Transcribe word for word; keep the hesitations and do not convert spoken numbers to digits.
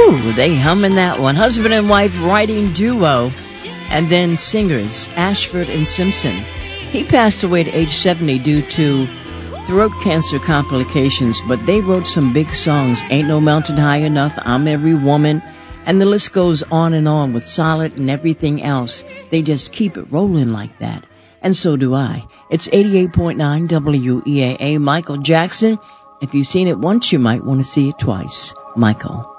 Woo, they humming that one. Husband and wife writing duo. And then singers, Ashford and Simpson. He passed away at age seventy due to throat cancer complications, but they wrote some big songs. Ain't No Mountain High Enough, I'm Every Woman, and the list goes on and on with Solid and everything else. They just keep it rolling like that. And so do I. It's eighty-eight point nine W E A A. Michael Jackson. If you've seen it once, you might want to see it twice. Michael.